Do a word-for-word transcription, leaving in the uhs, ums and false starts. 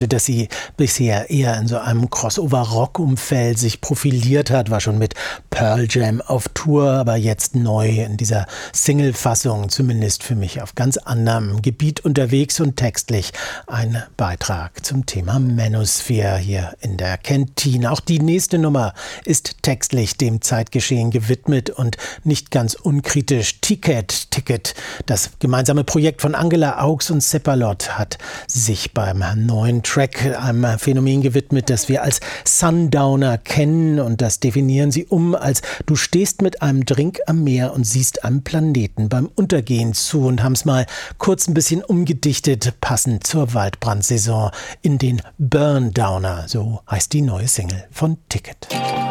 dass sie bisher eher in so einem Crossover-Rock-Umfeld sich profiliert hat, war schon mit Pearl Jam auf Tour, aber jetzt neu in dieser Single-Fassung, zumindest für mich auf ganz anderem Gebiet unterwegs und textlich ein Beitrag zum Thema Manosphere hier in der Kantine. Auch die nächste Nummer ist textlich dem Zeitgeschehen gewidmet und nicht ganz unkritisch. Ticket, Ticket, das gemeinsame Projekt von Angela Augs und Seppalot hat sich beim neuen Track einem Phänomen gewidmet, das wir als Sundowner kennen, und das definieren sie um als: Du stehst mit einem Drink am Meer und siehst einem Planeten beim Untergehen zu, und haben es mal kurz ein bisschen umgedichtet, passend zur Waldbrandsaison, in den Burn Downer, so heißt die neue Single von Ticket.